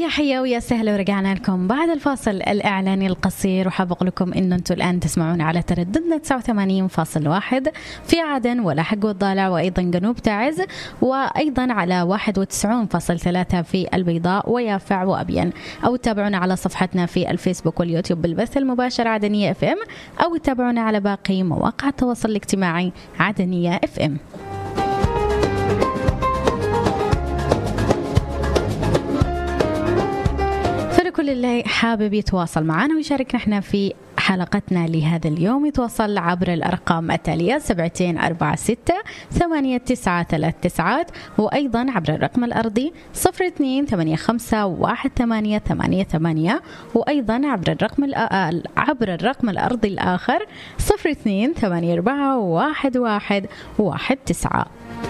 حيا ويا سهلا، ورجعنا لكم بعد الفاصل الإعلاني القصير، وحاب أقول لكم إنه أنتم الآن تسمعون على ترددنا 89.1 في عدن ولاحق والضالع وأيضا جنوب تعز، وأيضا على 91.3 في البيضاء ويافع وأبين، أو تابعونا على صفحتنا في الفيسبوك واليوتيوب بالبث المباشر عدنية FM، أو تابعونا على باقي مواقع التواصل الاجتماعي عدنية FM. كل اللي حابب يتواصل معنا ويشاركنا احنا في حلقتنا لهذا اليوم يتواصل عبر الأرقام التالية 7246-8939، وأيضا عبر الرقم الأرضي 02851888، وأيضا عبر الرقم الأرضي الآخر 0284111119.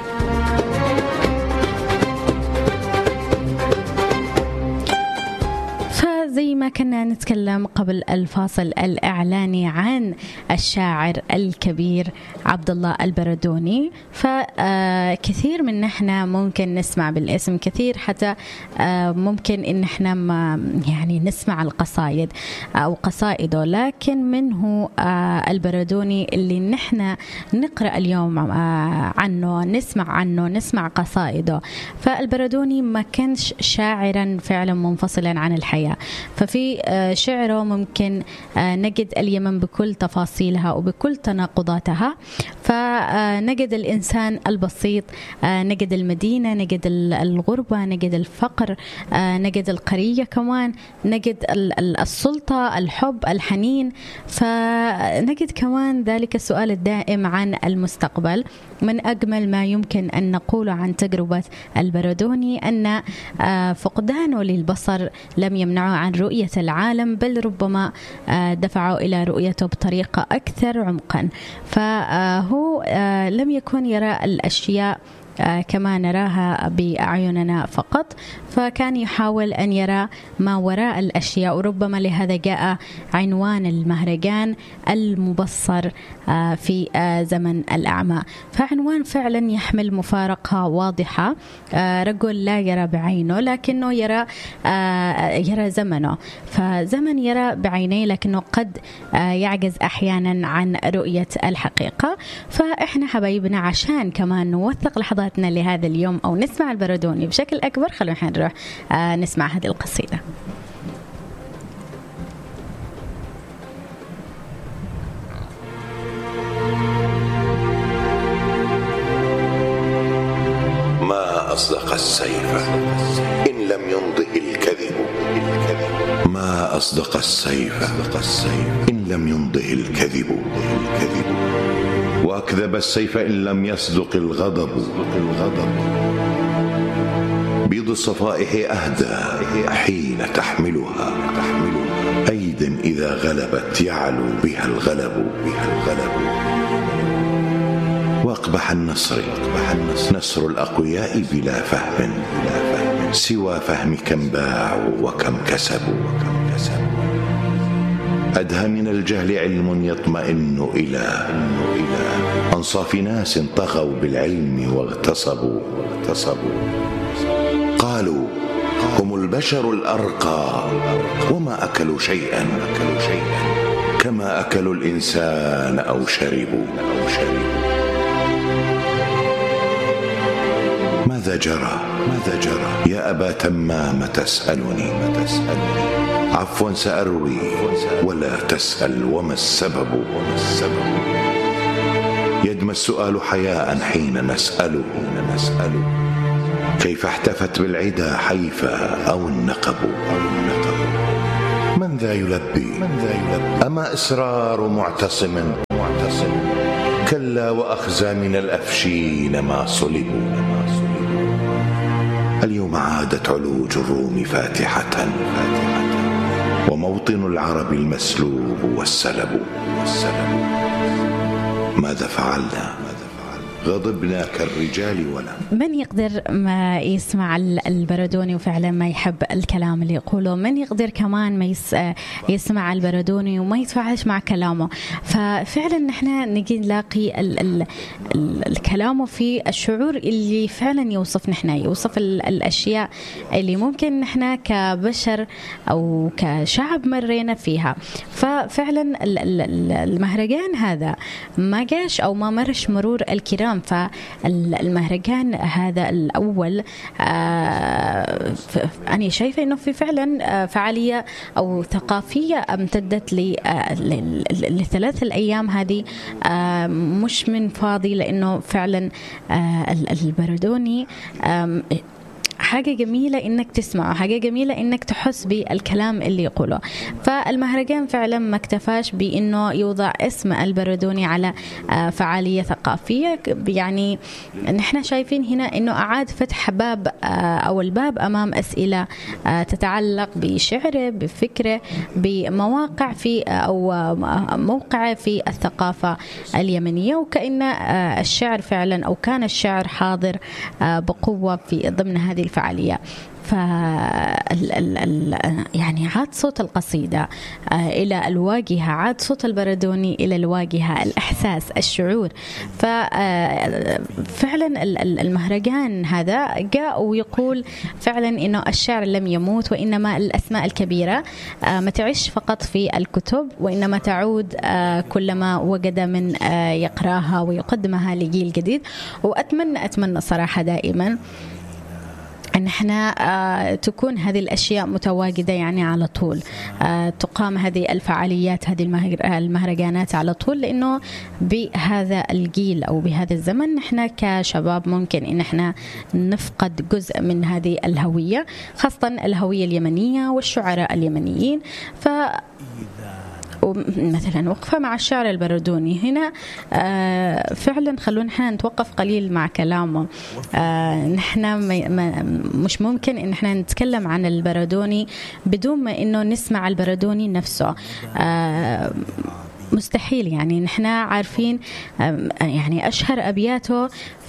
زي ما كنا نتكلم قبل الفاصل الإعلاني عن الشاعر الكبير عبد الله البردوني، فكثير من نحنا ممكن نسمع بالاسم كثير، حتى ممكن إن احنا يعني نسمع القصائد أو قصائده، لكن منه البردوني اللي نحنا نقرأ اليوم عنه، نسمع عنه، نسمع قصائده. فالبردوني ما كانش شاعرا فعلا منفصلا عن الحياة، ففي شعره ممكن نجد اليمن بكل تفاصيلها وبكل تناقضاتها، فنجد الإنسان البسيط، نجد المدينة، نجد الغربة، نجد الفقر، نجد القرية، كمان نجد السلطة، الحب، الحنين، فنجد كمان ذلك السؤال الدائم عن المستقبل. من أجمل ما يمكن أن نقوله عن تجربة البردوني أن فقدانه للبصر لم يمنعه عن رؤية العالم، بل ربما دفعه إلى رؤيته بطريقة أكثر عمقا. فهو لم يكن يرى الأشياء كما نراها بأعيننا فقط، فكان يحاول أن يرى ما وراء الأشياء، وربما لهذا جاء عنوان المهرجان المبصر في زمن الأعمى. فعنوان فعلا يحمل مفارقة واضحة، رجل لا يرى بعينه لكنه يرى زمنه، فزمن يرى بعينيه لكنه قد يعجز أحيانا عن رؤية الحقيقة. فإحنا حبايبنا عشان كمان نوثق لحظاتنا لهذا اليوم أو نسمع البردوني بشكل أكبر، خلونا نروح نسمع هذه القصيدة. ما أصدق السيف إن لم ينضه الكذب، ما أصدق السيف إن لم ينضه الكذب، وأكذب السيف إن لم يصدق الغضب. بيض الصفائح أهدى حين تحملها، أيد إذا غلبت يعلو بها الغلب. وأقبح النصر نصر الأقوياء بلا فهم، سوى فهم كم باعوا وكم كسبوا. أدهى من الجهل علم يطمئن إلى أنصاف ناس طغوا بالعلم واغتصبوا. قالوا هم البشر الأرقى وما أكلوا شيئا، كما أكلوا الإنسان أو شربوا. ماذا جرى يا أبا تمام تسألني؟ عفوا سأروي ولا تسأل وما السبب. يدمى السؤال حياء حين نسأله، كيف احتفت بالعدا حيفا أو النقب. من ذا يلبي أما إسرار معتصم؟ كلا وأخزى من الأفشين ما صلبوا. اليوم عادت علوج الروم فاتحة، وموطن العرب المسلوب والسلب. ماذا فعلنا غضبنا كالرجال ولا. من يقدر ما يسمع البردوني وفعلا ما يحب الكلام اللي يقوله؟ من يقدر كمان ما يسمع البردوني وما يتفاعلش مع كلامه؟ ففعلا نحن نجي نلاقي الكلام في الشعور اللي فعلا يوصف نحن، يوصف الأشياء اللي ممكن نحن كبشر أو كشعب مرينا فيها. ففعلا المهرجان هذا ما جاش أو ما مرش مرور الكرام. فالمهرجان هذا الأول أنا شايفة إنه في فعلا فعالية أو ثقافية امتدت لثلاث الأيام هذه، مش من فاضي، لأنه فعلا البردوني حاجة جميلة إنك تسمعه، حاجة جميلة إنك تحس بالكلام اللي يقوله. فالمهرجان فعلا ما اكتفاش بإنه يوضع اسم البردوني على فعالية ثقافية، يعني نحن شايفين هنا إنه أعاد فتح باب أو الباب أمام أسئلة تتعلق بشعره، بفكره، بمواقع في أو موقعه في الثقافة اليمنية، وكأن الشعر فعلا أو كان الشعر حاضر بقوة في ضمن هذه الفعالية. يعني عاد صوت القصيدة إلى الواجهة، عاد صوت البردوني إلى الواجهة، الإحساس، الشعور. ففعلا المهرجان هذا جاء ويقول فعلا إنه الشعر لم يموت، وإنما الأسماء الكبيرة ما تعيش فقط في الكتب، وإنما تعود كلما وجد من يقراها ويقدمها لجيل جديد. وأتمنى صراحة دائما أن احنا تكون هذه الأشياء متواجدة، يعني على طول تقام هذه الفعاليات، هذه المهرجانات على طول، لأنه بهذا الجيل أو بهذا الزمن نحن كشباب ممكن إن احنا نفقد جزء من هذه الهوية، خاصة الهوية اليمنية والشعراء اليمنيين. مثلا وقفة مع الشعر البردوني هنا فعلا خلونا نحن نتوقف قليل مع كلامه. نحن مش ممكن ان احنا نتكلم عن البردوني بدون ما انه نسمع البردوني نفسه، مستحيل. يعني نحن عارفين يعني اشهر ابياته،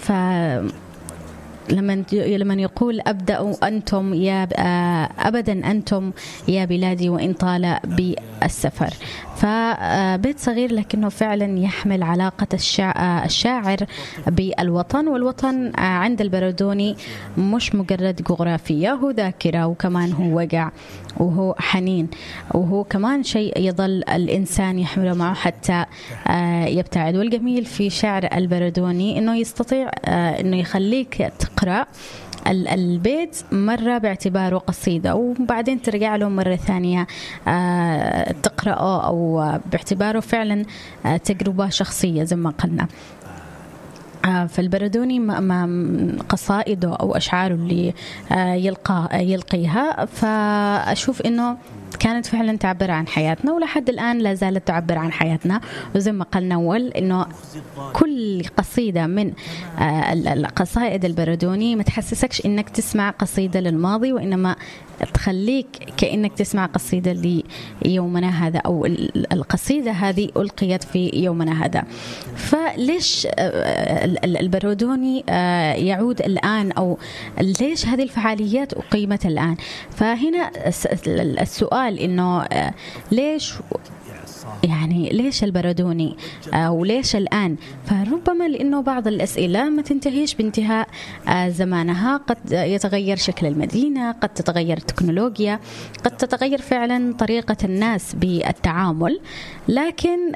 لما يقول أبدأ أنتم يا أبدا أنتم يا بلادي وإن طال بالسفر. فبيت صغير لكنه فعلا يحمل علاقة الشاعر بالوطن، والوطن عند البردوني مش مجرد جغرافية، هو ذاكرة، وكمان هو وجع، وهو حنين، وهو كمان شيء يظل الإنسان يحمله معه حتى يبتعد. والجميل في شعر البردوني إنه يستطيع إنه يخليك تقرأ البيت مرة باعتباره قصيدة، وبعدين ترجع له مرة ثانية تقرأه، أو باعتباره فعلا تجربة شخصية زي ما قلنا. فالبردوني قصائده أو أشعاره اللي يلقيها، فأشوف إنه كانت فعلا تعبر عن حياتنا، ولحد الآن لا زالت تعبر عن حياتنا. وزي ما قلنا أول إنه كل قصيدة من القصائد البردوني ما تحسسكش إنك تسمع قصيدة للماضي، وإنما تخليك كأنك تسمع قصيدة ليومنا هذا، أو القصيدة هذه ألقيت في يومنا هذا. فليش البردوني يعود الآن، أو ليش هذه الفعاليات أقيمت الآن؟ فهنا السؤال إنه ليش البردوني وليش الآن؟ فربما لأنه بعض الأسئلة ما تنتهيش بانتهاء زمانها. قد يتغير شكل المدينة، قد تتغير التكنولوجيا، قد تتغير فعلا طريقة الناس بالتعامل، لكن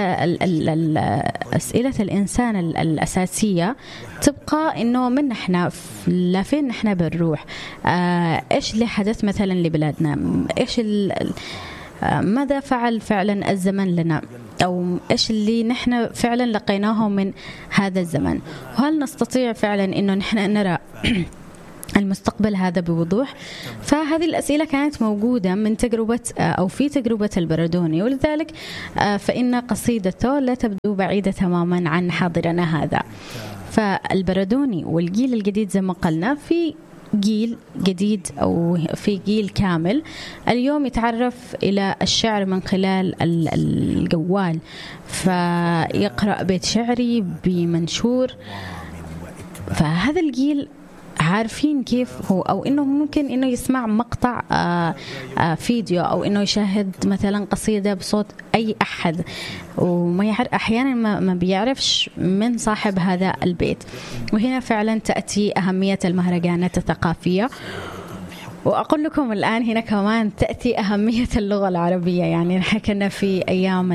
أسئلة الإنسان الأساسية تبقى إنه من نحن لفين نحن بنروح، إيش اللي حدث مثلا لبلادنا، إيش ماذا فعل فعلا الزمن لنا، أو إيش اللي نحن فعلا لقيناه من هذا الزمن، وهل نستطيع فعلا إنه نحن نرى المستقبل هذا بوضوح. فهذه الأسئلة كانت موجودة من تجربة أو في تجربة البردوني، ولذلك فإن قصيدته لا تبدو بعيدة تماما عن حاضرنا هذا. فالبردوني والجيل الجديد زي ما قلنا في جيل جديد أو في جيل كامل اليوم يتعرف إلى الشعر من خلال الجوال، فيقرأ بيت شعري بمنشور. فهذا الجيل عارفين كيف هو، أو إنه ممكن إنه يسمع مقطع فيديو، أو إنه يشاهد مثلا قصيدة بصوت أي أحد، وما يعرف أحيانا ما بيعرفش من صاحب هذا البيت. وهنا فعلا تأتي أهمية المهرجانات الثقافية. وأقول لكم الآن هنا كمان تأتي أهمية اللغة العربية. يعني نحن كنا في أيام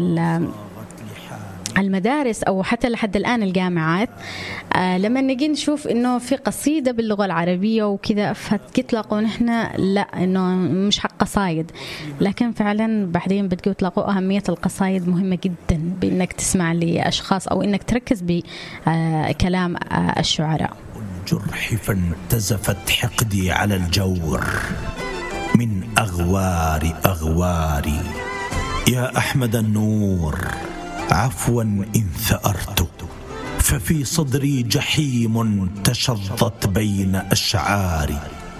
المدارس أو حتى لحد الآن الجامعات، لما نجي نشوف إنه في قصيدة باللغة العربية وكذا، فتلاقوا نحن لا إنه مش حق قصايد، لكن فعلا بعدين بتجوا تلاقوا أهمية القصايد مهمة جدا، بإنك تسمع لأشخاص أو إنك تركز بكلام الشعراء. الجرح فانتزفت حقدي على الجور من أغواري يا أحمد النور، عفوا إن ثأرت، ففي صدري جحيم تشظت بين أشعاري.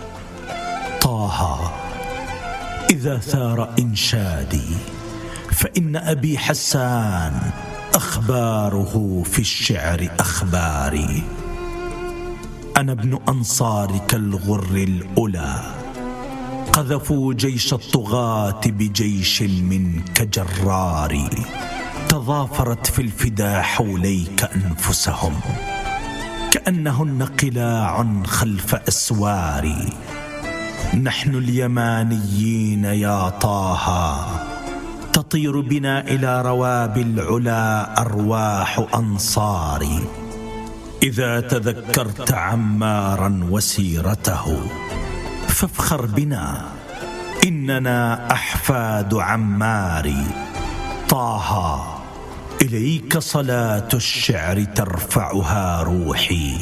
طه إذا ثار إنشادي فإن أبي حسان أخباره في الشعر أخباري. أنا ابن أنصارك الغر الأولى، قذفوا جيش الطغاة بجيش منك جراري. تضافرت في الفدا حوليك أنفسهم كأنهن قلاع خلف أسواري. نحن اليمانيين يا طه، تطير بنا إلى روابي العلا أرواح أنصاري. إذا تذكرت عمارا وسيرته فافخر بنا، إننا أحفاد عماري. طه إليك صلاة الشعر ترفعها روحي،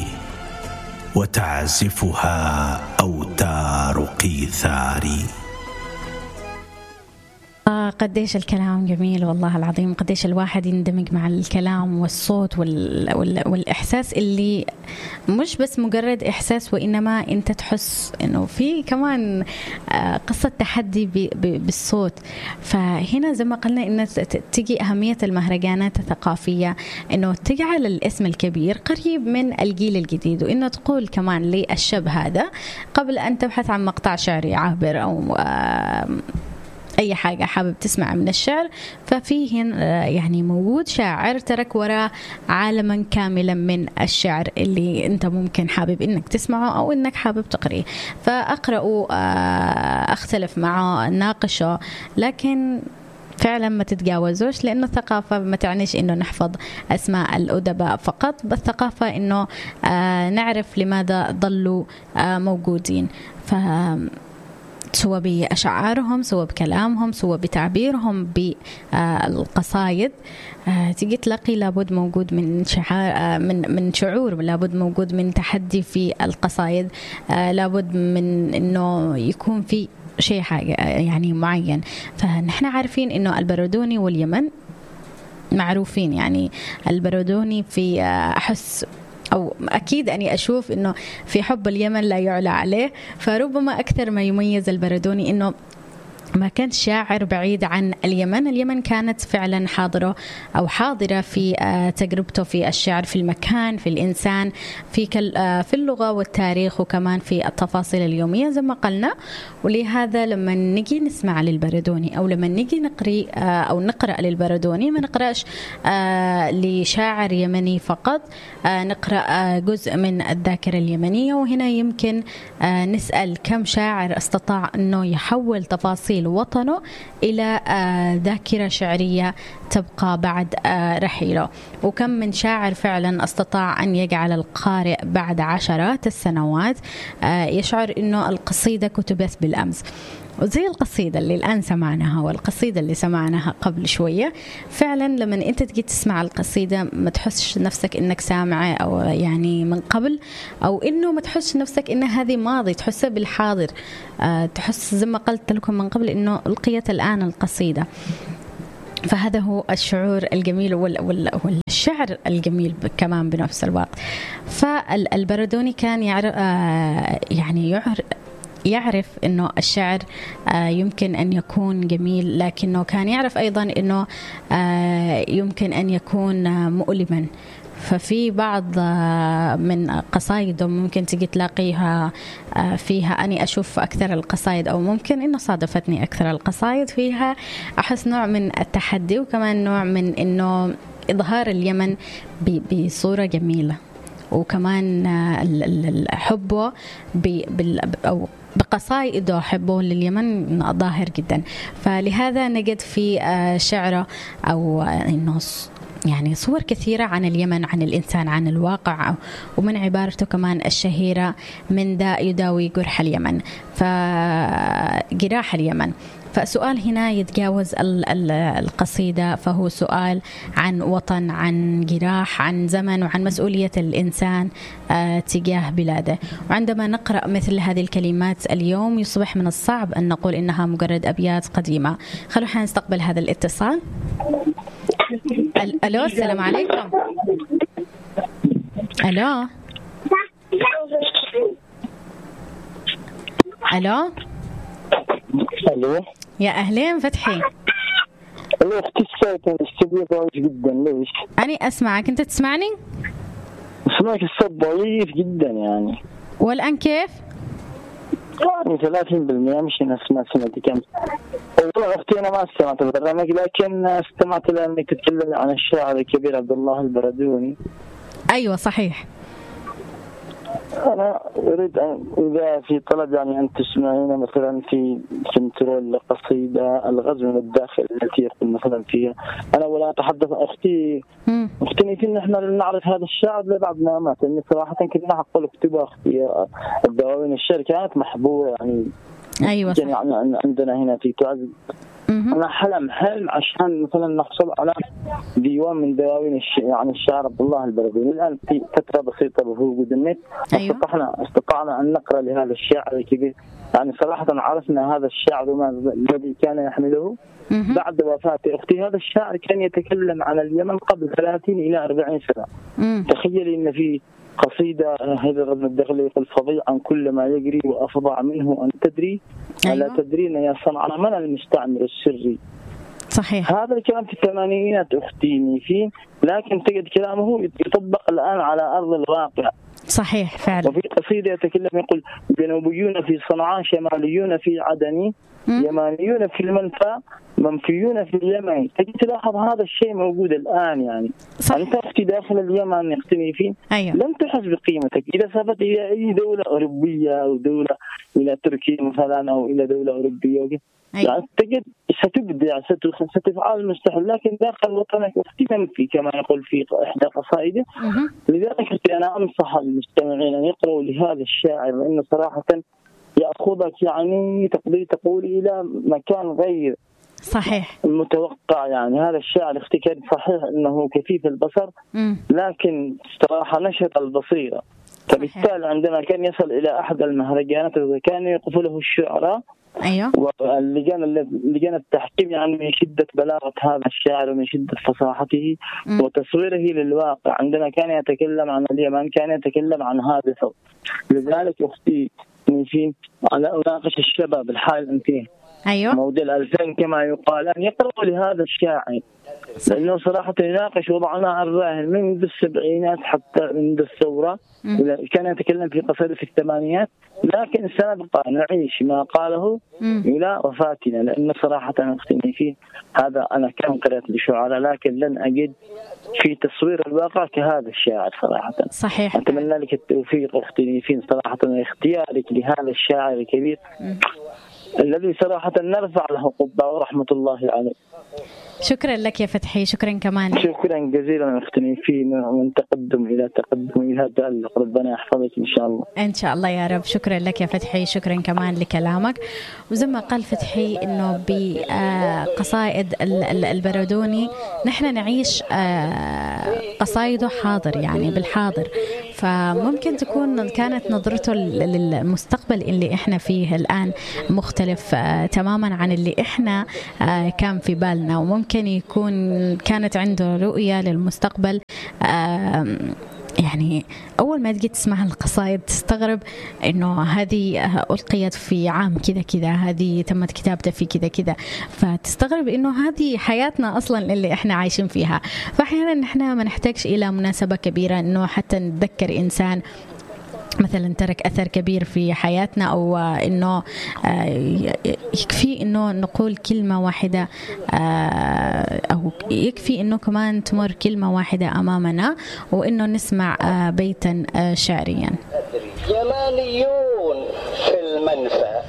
وتعزفها أوتار قيثاري. قديش الكلام جميل والله العظيم، قديش الواحد يندمج مع الكلام والصوت والإحساس اللي مش بس مجرد إحساس، وإنما أنت تحس إنه في كمان قصة تحدي بالصوت. فهنا زي ما قلنا إن تجي أهمية المهرجانات الثقافية، إنه تجعل الاسم الكبير قريب من الجيل الجديد، وإنه تقول كمان للشاب هذا قبل أن تبحث عن مقطع شعري عابر أو أي حاجة حابب تسمع من الشعر، ففيه يعني موجود شاعر ترك وراء عالما كاملا من الشعر اللي أنت ممكن حابب إنك تسمعه أو إنك حابب تقريه. فأقرأه، أختلف معه، ناقشه، لكن فعلا ما تتجاوزوش، لأنه الثقافة ما تعنيش إنه نحفظ أسماء الأدباء فقط، بس ثقافة إنه نعرف لماذا ظلوا موجودين. سواء بأشعارهم، سواء بكلامهم، سواء بتعبيرهم بالقصايد، تيجي تلاقي لابد موجود من شعور، لابد موجود من تحدي في القصايد، لابد من إنه يكون في شيء حاجة يعني معين. فنحن عارفين إنه البردوني واليمن معروفين. يعني البردوني في أحس أو أكيد أني أشوف إنه في حب اليمن لا يعلى عليه. فربما أكثر ما يميز البردوني إنه ما كان شاعر بعيد عن اليمن. اليمن كانت فعلا حاضرة في تجربته في الشعر، في المكان، في الإنسان، في اللغة والتاريخ، وكمان في التفاصيل اليومية زي ما قلنا. ولهذا لما نجي نسمع للبردوني أو لما نجي نقرأ للبردوني، ما نقرأش لشاعر يمني فقط، نقرأ جزء من الذاكرة اليمنية. وهنا يمكن نسأل كم شاعر استطاع أنه يحول تفاصيل وطنه إلى ذاكرة شعرية تبقى بعد رحيله، وكم من شاعر فعلا استطاع أن يجعل القارئ بعد عشرات السنوات يشعر أنه القصيدة كتبت بالأمس. وزي القصيدة اللي الآن سمعناها والقصيدة اللي سمعناها قبل شوية، فعلا لما أنت تجي تسمع القصيدة ما تحسش نفسك إنك سامعة أو يعني من قبل، أو إنه ما تحسش نفسك إن هذه ماضي، تحسها بالحاضر. تحس زي ما قلت لكم من قبل إنه ألقيت الآن القصيدة. فهذا هو الشعور الجميل والشعر الجميل كمان بنفس الوقت. فالبردوني كان يعرف إنه الشعر يمكن أن يكون جميل، لكنه كان يعرف أيضا إنه يمكن أن يكون مؤلما. ففي بعض من قصائده ممكن تجي تلاقيها فيها، أنا أشوف أكثر القصائد أو ممكن إنه صادفتني أكثر القصائد فيها أحس نوع من التحدي، وكمان نوع من إنه إظهار اليمن بصورة جميلة، وكمان حبه أو بقصائده حبه لليمن ظاهر جدا. فلهذا نجد في شعره أو إنه يعني صور كثيرة عن اليمن، عن الإنسان، عن الواقع، ومن عبارته كمان الشهيرة من داء يداوي جرح اليمن، فجراح اليمن. فسؤال هنا يتجاوز القصيدة، فهو سؤال عن وطن، عن جراح، عن زمن، وعن مسؤولية الإنسان تجاه بلاده. وعندما نقرأ مثل هذه الكلمات اليوم يصبح من الصعب أن نقول إنها مجرد أبيات قديمة. خلونا نستقبل هذا الاتصال. ألو، السلام عليكم. ألو ألو الو، يا أهلين فتحي. الو اختي، الصوت الاستوديو ضعيف جدا. ليش؟ أنا أسمعك، أنت تسمعني؟ اسمعك، الصوت ضعيف جدا يعني. والآن كيف؟ يعني 30% مش سمعتي كم. والله اختي انا ما استمعت البرنامج، لكن استمعت لانك تتكلم عن الشاعر الكبير عبد الله البردوني. ايوه صحيح. أنا أريد أن إذا في طلب يعني أن تسمعين مثلا في كنترول قصيدة الغزو من الداخل التي يقول مثلا فيها أنا ولا أتحدث أختي نحن نحن نعرف هذا الشعب لبعضنا مات، يعني صراحة كنا حقول اكتبها أختي الدواوين الشعر كانت محبوبة يعني. أيوة صح. يعني عندنا هنا في تعز أنا حلم عشان مثلا نحصل على ديوان من دواوين يعني الشاعر عبد الله البردوني. الآن في فترة بسيطة بوجود النت أيوة. استطعنا أن نقرأ لهذا الشاعر الكبير. يعني صراحة عرفنا هذا الشاعر وما الذي كان يحمله بعد وفاة أختي. هذا الشاعر كان يتكلم عن اليمن قبل 30 إلى 40 سنة. تخيلي أن في قصيدة هذا الرجل الداخلي يقول فظيع عن كل ما يجري وأفظع منه أن تدري ألا تدرين يا صنع من المستعمر السري. صحيح. هذا الكلام في الثمانينات أختي فيه، لكن تجد كلامه يطبق الآن على أرض الواقع. صحيح فعلا. وفي قصيدة يتكلم يقول جنوبيون في صنعاء، شماليون في عدن، يمانيون في المنفى، منفيون في اليمن. تجي تلاحظ هذا الشيء موجود الآن يعني. أنت أختي داخل اليمن يقتني فيه. أيوة. لم تحس بقيمتك. إذا سافرت إلى أي دولة أوروبية أو دولة إلى تركيا مثلا أو إلى دولة أوروبية أيوة. يعني تجد ستبدع ستفعل المستحيل، لكن داخل وطنك أختي منفي كما يقول في إحدى قصائده. لذلك أنا أنصح المستمعين أن يقرأوا لهذا الشاعر، لأنه صراحة يأخذك يعني تقولي إلى مكان غير صحيح المتوقع. يعني هذا الشاعر اختكار صحيح أنه كفيف البصر، لكن صراحة نشط البصيرة. فبالتالي عندما كان يصل إلى أحد المهرجانات كان يقف له الشعراء أيوة. واللجان التحكيم يعني من شدة بلاغة هذا الشاعر ومن شدة فصاحته وتصويره للواقع. عندما كان يتكلم عن اليمن كان يتكلم عن هذا. لذلك أختي في على أناقش الشباب الحال أنتين أيوة. موديل 2000 كما يقال أن يقرأوا لهذا الشاعر، لأنه صراحة يناقش وضعنا الراهن منذ السبعينات حتى منذ الثورة. كان يتكلم في قصيدة في الثمانينات، لكن سنبقى نعيش ما قاله إلى وفاتنا، لأن صراحة أختني فيه هذا. أنا كم قرأت لشعراء لكن لن أجد في تصوير الواقع كهذا الشاعر صراحة. صحيح. أتمنى لك التوفيق أختني فيه صراحة، اختيارك لهذا الشاعر الكبير الذي صراحة نرفع له قبة ورحمة الله عليه. شكرا لك يا فتحي. شكرا كمان. شكرا جزيلا اختني في من تقدم إلى تقدم إلى تألق. ربنا يحفظك إن شاء الله. إن شاء الله يا رب. شكرا لك يا فتحي. شكرا كمان لكلامك. وزي ما قال فتحي إنه بقصائد البردوني نحن نعيش قصائده حاضر يعني بالحاضر. فممكن تكون كانت نظرته للمستقبل اللي احنا فيه الآن مختلف تماما عن اللي احنا كان في بالنا، وممكن يكون كانت عنده رؤية للمستقبل. يعني أول ما تجي تسمع القصائد تستغرب إنه هذه ألقيت في عام كذا كذا، هذه تمت كتابتها في كذا كذا، فتستغرب إنه هذه حياتنا أصلا اللي إحنا عايشين فيها. فأحيانا إحنا ما نحتاجش إلى مناسبة كبيرة إنه حتى نتذكر إنسان مثلا ترك أثر كبير في حياتنا، أو إنه يكفي إنه نقول كلمة واحدة، أو يكفي إنه كمان تمر كلمة واحدة أمامنا وإنه نسمع بيتا شعريا. يمانيون في المنفى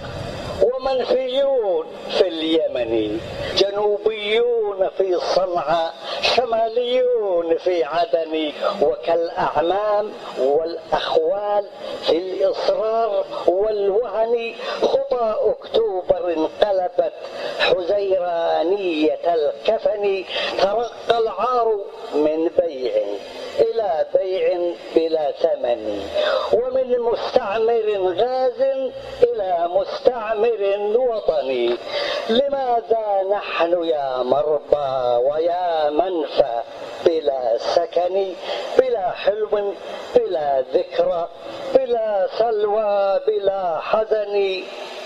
ومنفيون في اليمن، جنوبيون في صنعاء شماليون في عدن، وكالأعمام والأخوال في الإصرار والوهن، خطى أكتوبر انقلبت حزيرانية الكفن، ترقى العار من بيع إلى بيع بلا ثمن، ومن مستعمر غاز إلى مستعمر وطني. لماذا نحن يا مرضى ويا منفى بلا سكن، بلا حلم بلا ذكرى بلا سلوى بلا حزن؟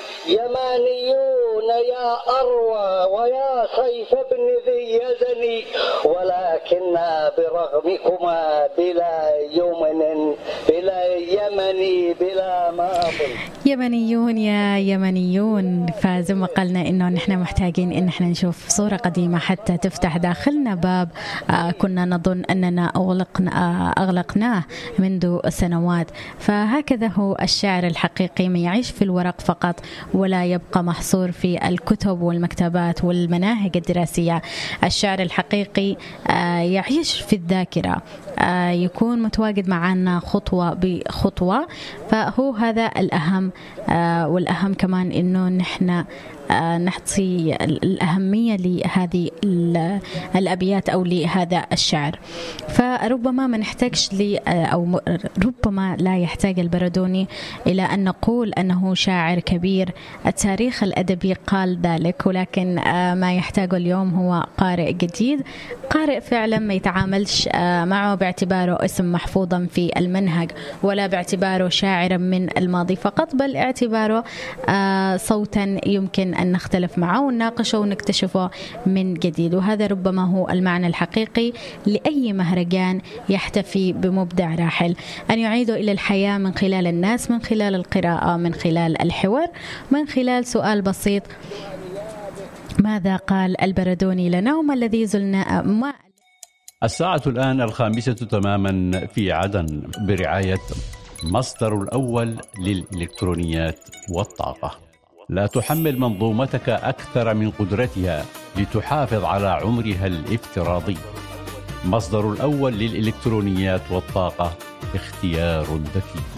يمانيون يا أروى ويا سيف بن ذي يزن، ولكننا برغمكما بلا يمن بلا يمن بلا ماض. يمنيون يا يمنيون. فزي ما قلنا إنه نحن محتاجين إن نحن نشوف صورة قديمة حتى تفتح داخلنا باب كنا نظن أننا أغلقناه منذ سنوات. فهكذا هو الشعر الحقيقي، ما يعيش في الورق فقط ولا يبقى محصور في الكتب والمكتبات والمناهج الدراسية. الشعر الحقيقي يعيش في الذاكرة، يكون متواجد معنا خطوة بخطوة. فهو هذا الأهم، والأهم كمان إنه نحن نعطي الأهمية لهذه الأبيات أو لهذا الشعر. فربما ما نحتاجش أو ربما لا يحتاج البردوني إلى أن نقول أنه شاعر كبير، التاريخ الأدبي قال ذلك، ولكن ما يحتاجه اليوم هو قارئ جديد، قارئ فعلا ما يتعاملش معه باعتباره اسم محفوظا في المنهج، ولا باعتباره شاعرا من الماضي فقط، بل اعتباره صوتا يمكن أن نختلف معه ونناقشه ونكتشفه من جديد. وهذا ربما هو المعنى الحقيقي لأي مهرجان يحتفي بمبدع راحل، أن يعيده إلى الحياة من خلال الناس، من خلال القراءة، من خلال الحوار، من خلال سؤال بسيط: ماذا قال البردوني لنا وما الذي زلنا؟ الساعة الآن 5:00 تماما في عدن، برعاية مصدر الأول للإلكترونيات والطاقة. لا تحمل منظومتك أكثر من قدرتها لتحافظ على عمرها الافتراضي. مصدر الأول للإلكترونيات والطاقة، اختيار ذكي.